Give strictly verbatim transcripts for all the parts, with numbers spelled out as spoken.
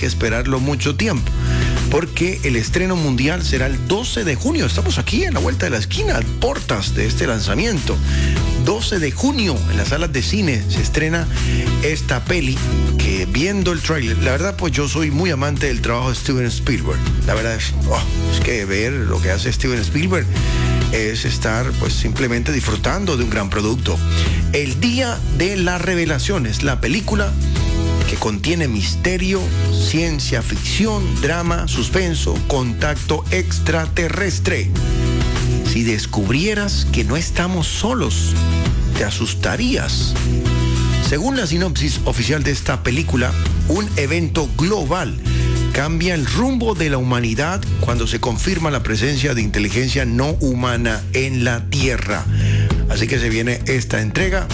que esperarlo mucho tiempo, porque el estreno mundial será el doce de junio. Estamos aquí en la vuelta de la esquina, portas de este lanzamiento. doce de junio en las salas de cine se estrena esta peli, que viendo el tráiler, la verdad pues yo soy muy amante del trabajo de Steven Spielberg. La verdad es, oh, es que ver lo que hace Steven Spielberg es estar pues simplemente disfrutando de un gran producto. El Día de la Revelación es la película que contiene misterio, ciencia ficción, drama, suspenso, contacto extraterrestre. Si descubrieras que no estamos solos, te asustarías. Según la sinopsis oficial de esta película, un evento global cambia el rumbo de la humanidad cuando se confirma la presencia de inteligencia no humana en la Tierra. Así que se viene esta entrega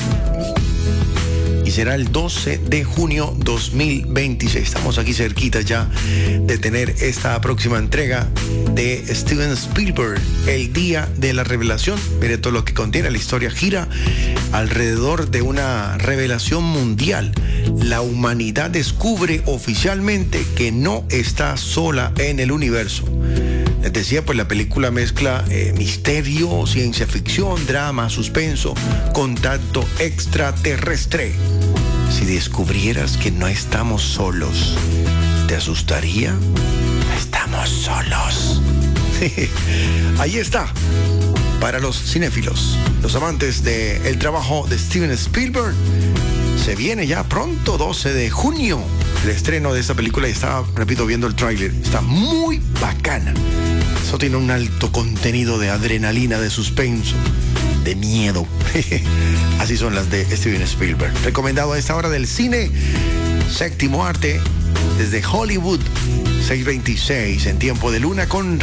y será el doce de junio dos mil veintiséis. Estamos aquí cerquita ya de tener esta próxima entrega de Steven Spielberg, El Día de la Revelación. Mire todo lo que contiene. La historia gira alrededor de una revelación mundial. La humanidad descubre oficialmente que no está sola en el universo. Les decía, pues la película mezcla eh, misterio, ciencia ficción, drama, suspenso, contacto extraterrestre. Si descubrieras que no estamos solos, ¿te asustaría? No estamos solos. Ahí está. Para los cinéfilos, los amantes del trabajo de Steven Spielberg, se viene ya pronto, doce de junio, el estreno de esta película. Y estaba, repito, viendo el tráiler. Está muy bacana. Eso tiene un alto contenido de adrenalina, de suspenso, de miedo. Así son las de Steven Spielberg. Recomendado a esta hora del cine, Séptimo Arte, desde Hollywood, seiscientos veintiséis, en tiempo de luna con